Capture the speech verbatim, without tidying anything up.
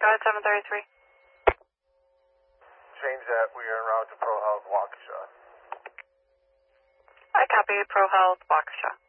Go ahead, seven thirty-three. Change that. We are en route to Pro Health Waukesha. I copy Pro Health Waukesha.